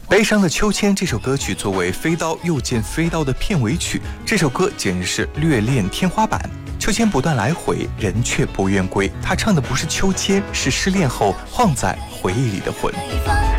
悲伤的秋千这首歌曲作为飞刀又见飞刀的片尾曲，这首歌简直是虐恋天花板。秋千不断来回，人却不愿归。他唱的不是秋千，是失恋后晃在回忆里的魂。